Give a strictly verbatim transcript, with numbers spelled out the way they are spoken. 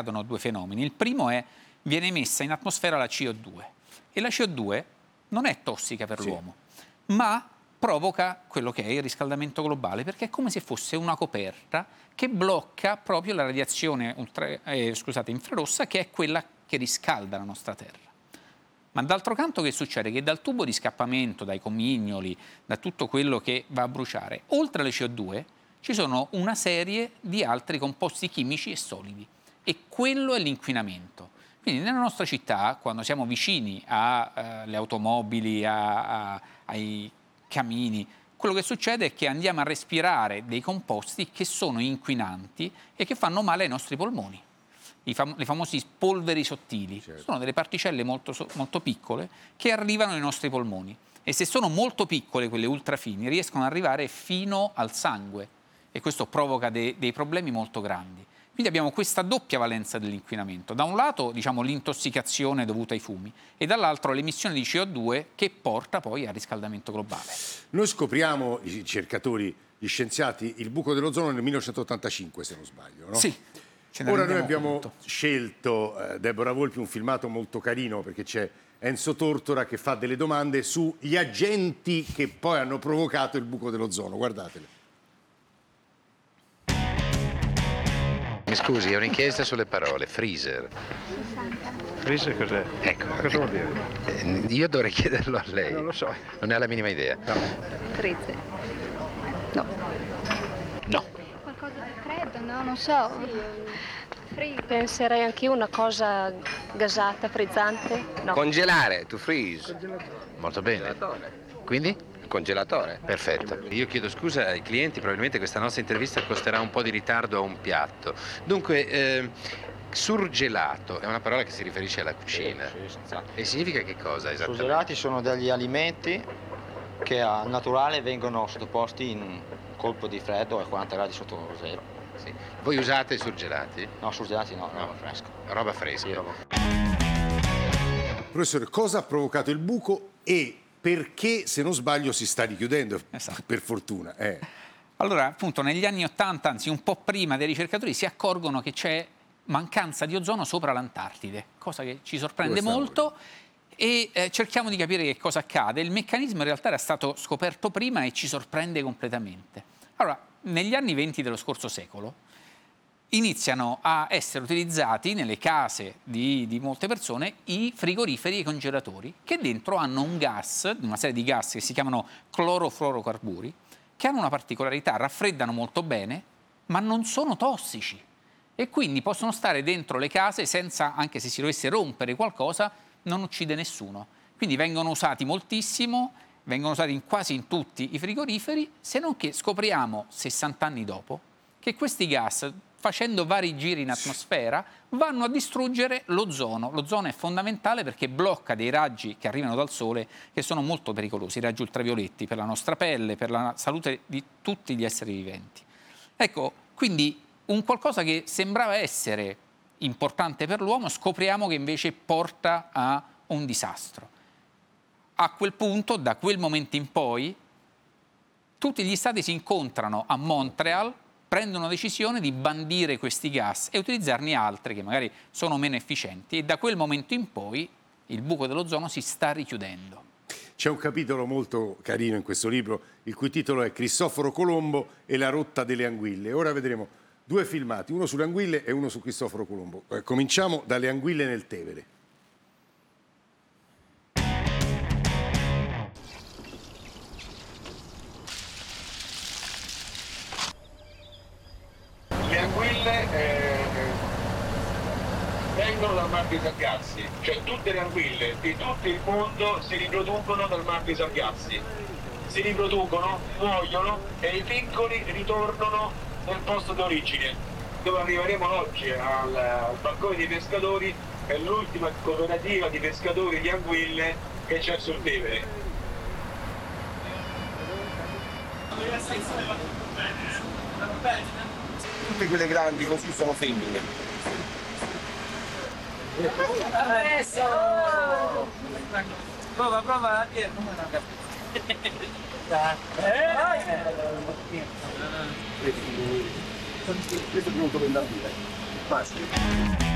accadono due fenomeni. Il primo è viene emessa in atmosfera la C O due e la C O due non è tossica per sì. l'uomo, ma provoca quello che è il riscaldamento globale, perché è come se fosse una coperta che blocca proprio la radiazione ultra, eh, scusate, infrarossa, che è quella che riscalda la nostra Terra. Ma d'altro canto che succede? Che dal tubo di scappamento, dai comignoli, da tutto quello che va a bruciare, oltre alle C O due ci sono una serie di altri composti chimici e solidi, e quello è l'inquinamento. Quindi nella nostra città, quando siamo vicini alle automobili, a, a, ai camini, quello che succede è che andiamo a respirare dei composti che sono inquinanti e che fanno male ai nostri polmoni. I fam- le famose polveri sottili, certo. Sono delle particelle molto, molto piccole che arrivano ai nostri polmoni, e se sono molto piccole, quelle ultrafini, riescono ad arrivare fino al sangue, e questo provoca de- dei problemi molto grandi. Quindi abbiamo questa doppia valenza dell'inquinamento: da un lato, diciamo, l'intossicazione dovuta ai fumi, e dall'altro l'emissione di C O due che porta poi al riscaldamento globale. Noi scopriamo, i ricercatori, gli scienziati, il buco dell'ozono nel millenovecentottantacinque, se non sbaglio, no? Sì. Ora noi abbiamo conto. scelto, eh, Deborah Volpi, un filmato molto carino, perché c'è Enzo Tortora che fa delle domande sugli agenti che poi hanno provocato il buco dell'ozono. Guardatele. Mi scusi, è un'inchiesta sulle parole. Freezer. Freezer cos'è? Ecco. Cosa vuol dire? Eh, io dovrei chiederlo a lei. Non lo so. Non ne ha la minima idea. No. Freezer. No. No. Qualcosa di freddo, no? Non so. Freezer. Penserei anche io una cosa gasata, frizzante. No. Congelare, to freeze. Molto bene. Quindi? Congelatore. Perfetto. Io chiedo scusa ai clienti, probabilmente questa nostra intervista costerà un po' di ritardo a un piatto. Dunque, eh, surgelato è una parola che si riferisce alla cucina. Sì, sì, esatto. E significa che cosa esattamente? Surgelati sono degli alimenti che al naturale vengono sottoposti in colpo di freddo a quaranta gradi sotto zero. Sì. Voi usate surgelati? No, surgelati no, no, roba fresca. Roba fresca. Sì, roba... Professore, cosa ha provocato il buco e perché, se non sbaglio, si sta richiudendo, esatto. Per fortuna. Eh. Allora, appunto, negli anni Ottanta, anzi un po' prima, dei ricercatori si accorgono che c'è mancanza di ozono sopra l'Antartide, cosa che ci sorprende molto, e eh, cerchiamo di capire che cosa accade. Il meccanismo in realtà era stato scoperto prima e ci sorprende completamente. Allora, negli anni venti dello scorso secolo iniziano a essere utilizzati nelle case di, di molte persone i frigoriferi e i congelatori, che dentro hanno un gas, una serie di gas che si chiamano clorofluorocarburi, che hanno una particolarità: raffreddano molto bene, ma non sono tossici, e quindi possono stare dentro le case senza, anche se si dovesse rompere qualcosa, non uccide nessuno. Quindi vengono usati moltissimo, vengono usati in quasi in tutti i frigoriferi, se non che scopriamo sessanta anni dopo che questi gas, facendo vari giri in atmosfera, vanno a distruggere l'ozono. L'ozono è fondamentale perché blocca dei raggi che arrivano dal sole, che sono molto pericolosi, i raggi ultravioletti, per la nostra pelle, per la salute di tutti gli esseri viventi. Ecco, quindi un qualcosa che sembrava essere importante per l'uomo, scopriamo che invece porta a un disastro. A quel punto, da quel momento in poi, tutti gli stati si incontrano a Montreal, prendono la decisione di bandire questi gas e utilizzarne altri che magari sono meno efficienti, e da quel momento in poi il buco dell'ozono si sta richiudendo. C'è un capitolo molto carino in questo libro, il cui titolo è Cristoforo Colombo e la rotta delle anguille. Ora vedremo due filmati, uno sulle anguille e uno su Cristoforo Colombo. Eh, cominciamo dalle anguille nel Tevere. Le anguille eh, vengono dal Mar dei Sargassi, cioè tutte le anguille di tutto il mondo si riproducono dal Mar dei Sargassi, si riproducono, muoiono e i piccoli ritornano nel posto d'origine, dove arriveremo oggi al, al balcone dei pescatori, è l'ultima cooperativa di pescatori di anguille che c'è sul Tevere. Tutte quelle grandi così sono femmine. Adesso! Prova, prova, eh? Questo è pronto per andare via. Basta.